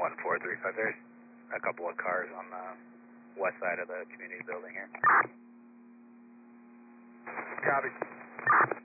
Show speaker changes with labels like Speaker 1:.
Speaker 1: 1435. There's a couple of cars on the west side of the community building here.
Speaker 2: Copy.